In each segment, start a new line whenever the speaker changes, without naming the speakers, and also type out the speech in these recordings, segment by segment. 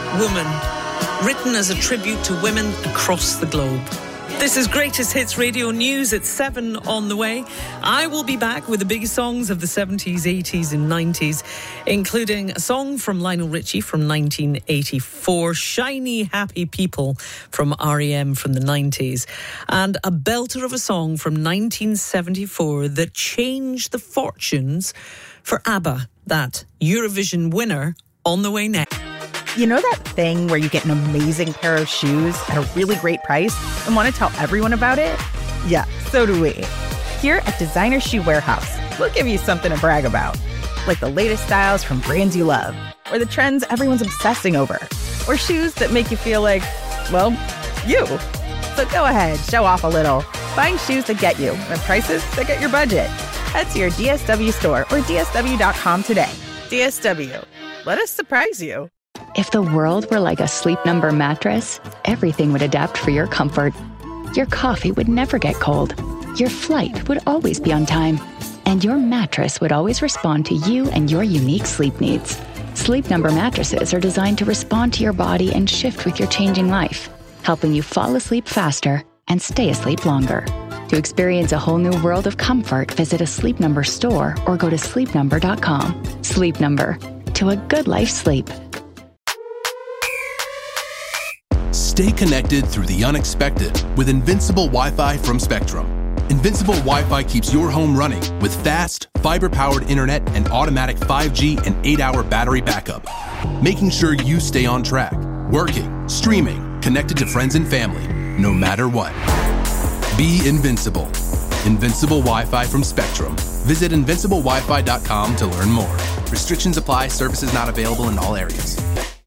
Woman, written as a tribute to women across the globe. This is Greatest Hits Radio News at 7 on the way. I will be back with the biggest songs of the 70s, 80s and 90s, including a song from Lionel Richie from 1984, Shiny Happy People from R.E.M. from the 90s, and a belter of a song from 1974 that changed the fortunes for ABBA, that Eurovision winner, on the way next.
You know that thing where you get an amazing pair of shoes at a really great price and want to tell everyone about it? Yeah, so do we. Here at Designer Shoe Warehouse, we'll give you something to brag about. Like the latest styles from brands you love, or the trends everyone's obsessing over, or shoes that make you feel like, well, you. So go ahead, show off a little. Find shoes that get you at prices that get your budget. Head to your DSW store or DSW.com today. DSW. Let us surprise you.
If the world were like a Sleep Number mattress, everything would adapt for your comfort. Your coffee would never get cold. Your flight would always be on time. And your mattress would always respond to you and your unique sleep needs. Sleep Number mattresses are designed to respond to your body and shift with your changing life, helping you fall asleep faster and stay asleep longer. To experience a whole new world of comfort, visit a Sleep Number store or go to sleepnumber.com. Sleep Number. To a good life sleep.
Stay connected through the unexpected with Invincible Wi-Fi from Spectrum. Invincible Wi-Fi keeps your home running with fast, fiber-powered internet and automatic 5G and 8-hour battery backup, making sure you stay on track, working, streaming, connected to friends and family, no matter what. Be invincible. Invincible Wi-Fi from Spectrum. Visit invinciblewifi.com to learn more. Restrictions apply. Services not available in all areas.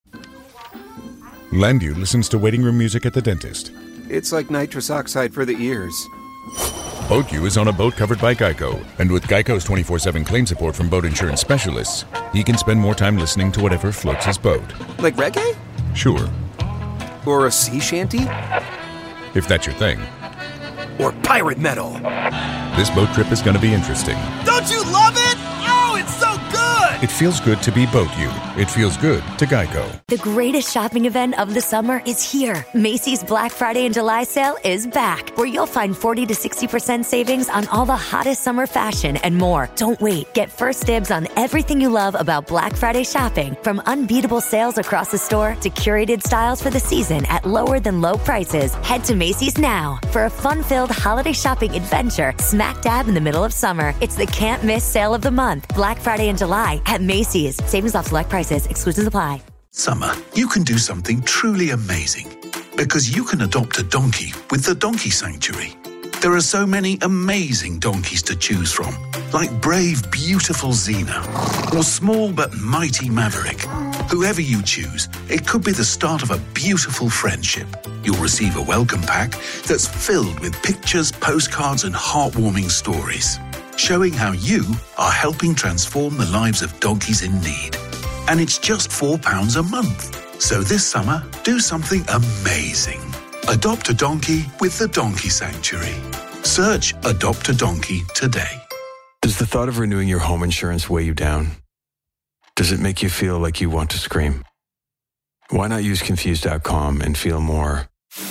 Landu listens to waiting room music at the dentist.
It's like nitrous oxide for the ears.
BoatU is on a boat covered by Geico. And with Geico's 24/7 claim support from boat insurance specialists, he can spend more time listening to whatever floats his boat.
Like reggae?
Sure.
Or a sea shanty?
If that's your thing.
Or pirate metal?
This boat trip is going to be interesting.
Don't you love it? Oh, it's so good!
It feels good to be BoatU. It feels good to Geico.
The greatest shopping event of the summer is here. Macy's Black Friday and July sale is back, where you'll find 40 to 60% savings on all the hottest summer fashion and more. Don't wait. Get first dibs on everything you love about Black Friday shopping, from unbeatable sales across the store to curated styles for the season at lower than low prices. Head to Macy's now for a fun-filled holiday shopping adventure smack dab in the middle of summer. It's the can't miss sale of the month, Black Friday and July at Macy's. Savings off select prices. Exclusions apply.
Summer, you can do something truly amazing because you can adopt a donkey with the Donkey Sanctuary. There are so many amazing donkeys to choose from, like brave, beautiful Xena or small but mighty Maverick. Whoever you choose, it could be the start of a beautiful friendship. You'll receive a welcome pack that's filled with pictures, postcards, and heartwarming stories, showing how you are helping transform the lives of donkeys in need. And it's just £4 a month. So this summer, do something amazing. Adopt a donkey with the Donkey Sanctuary. Search Adopt a Donkey today.
Does the thought of renewing your home insurance weigh you down? Does it make you feel like you want to scream? Why not use Confused.com and feel more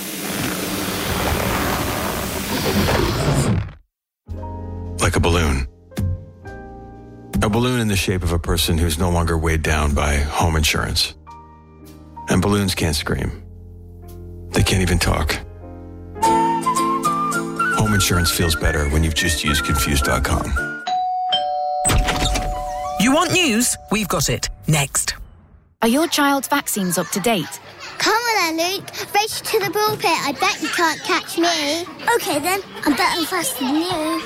like a balloon? A balloon in the shape of a person who's no longer weighed down by home insurance. And balloons can't scream. They can't even talk. Home insurance feels better when you've just used Confused.com.
You want news? We've got it. Next.
Are your child's vaccines up to date?
Come on then, Luke. Race to the ball pit. I bet you can't catch me. Okay then. I'm better and faster than you.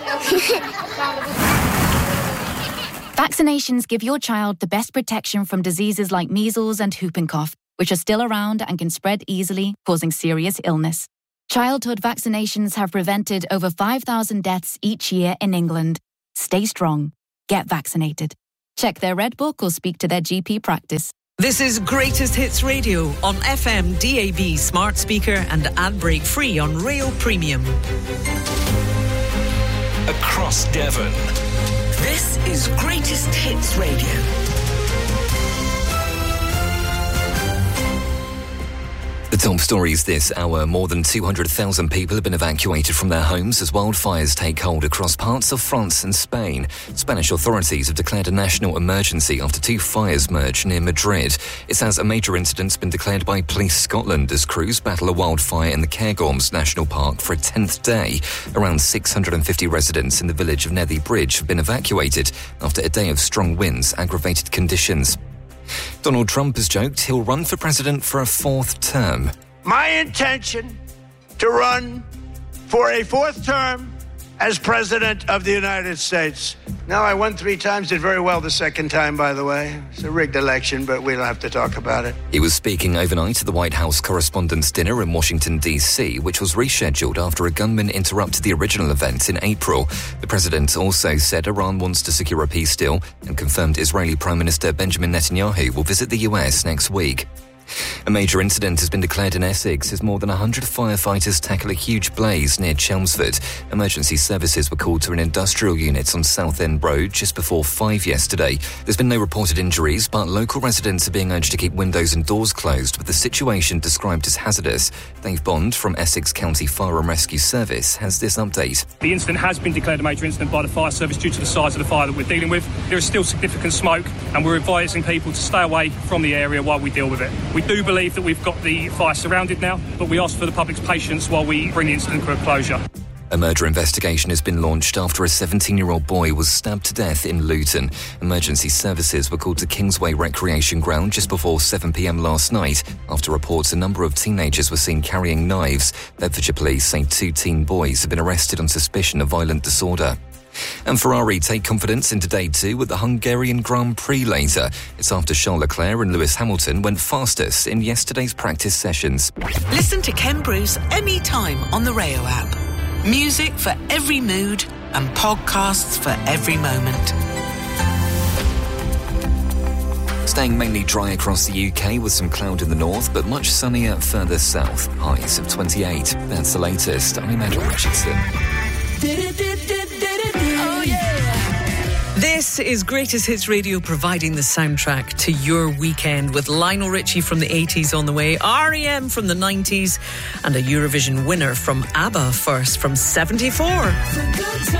Vaccinations give your child the best protection from diseases like measles and whooping cough, which are still around and can spread easily, causing serious illness. Childhood vaccinations have prevented over 5,000 deaths each year in England. Stay strong. Get vaccinated. Check their Red Book or speak to their GP practice.
This is Greatest Hits Radio on FM, DAB, smart speaker and ad break free on Rail Premium.
Across Devon.
This is Greatest Hits Radio.
top stories this hour. More than 200,000 people have been evacuated from their homes as wildfires take hold across parts of France and Spain. Spanish authorities have declared a national emergency after 2 fires merged near Madrid. It says a major incident's been declared by Police Scotland as crews battle a wildfire in the Cairngorms National Park for a 10th day. Around 650 residents in the village of Nethy Bridge have been evacuated after a day of strong winds aggravated conditions. Donald Trump has joked he'll run for president for a 4th term.
My intention to run for a 4th term as president of the United States. Now, I won 3 times, did very well the 2nd time, by the way. It's a rigged election, but we don't have to talk about it.
He was speaking overnight at the White House Correspondents' Dinner in Washington, D.C., which was rescheduled after a gunman interrupted the original event in April. The president also said Iran wants to secure a peace deal and confirmed Israeli Prime Minister Benjamin Netanyahu will visit the U.S. next week. A major incident has been declared in Essex as more than 100 firefighters tackle a huge blaze near Chelmsford. Emergency services were called to an industrial unit on Southend Road just before 5 yesterday. There's been no reported injuries, but local residents are being urged to keep windows and doors closed with the situation described as hazardous. Dave Bond from Essex County Fire and Rescue Service has this update.
The incident has been declared a major incident by the fire service due to the size of the fire that we're dealing with. There is still significant smoke and we're advising people to stay away from the area while we deal with it. We do believe that we've got the fire surrounded now, but we ask for the public's patience while we bring the incident to a closure.
A murder investigation has been launched after a 17-year-old boy was stabbed to death in Luton. Emergency services were called to Kingsway Recreation Ground just before 7 p.m. last night after reports a number of teenagers were seen carrying knives. Bedfordshire police say 2 teen boys have been arrested on suspicion of violent disorder. And Ferrari take confidence into day 2 with the Hungarian Grand Prix later. It's after Charles Leclerc and Lewis Hamilton went fastest in yesterday's practice sessions.
Listen to Ken Bruce anytime on the Rayo app. Music for every mood and podcasts for every moment.
Staying mainly dry across the UK with some cloud in the north, but much sunnier further south. Highs of 28. That's the latest. I'm Andrew Richardson.
Oh, yeah.
This is Greatest Hits Radio, providing the soundtrack to your weekend with Lionel Richie from the 80s on the way, R.E.M. from the 90s, and a Eurovision winner from ABBA first from 74.